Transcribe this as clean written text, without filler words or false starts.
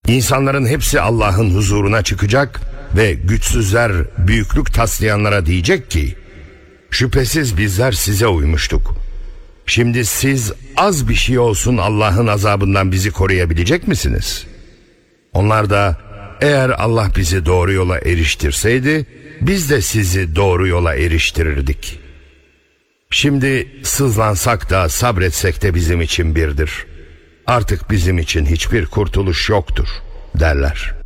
İnsanların hepsi Allah'ın huzuruna çıkacak ve güçsüzler büyüklük taslayanlara diyecek ki, şüphesiz bizler size uymuştuk. Şimdi siz az bir şey olsun Allah'ın azabından bizi koruyabilecek misiniz? Onlar da, eğer Allah bizi doğru yola eriştirseydi, biz de sizi doğru yola eriştirirdik. Şimdi sızlansak da sabretsek de bizim için birdir. Artık bizim için hiçbir kurtuluş yoktur derler.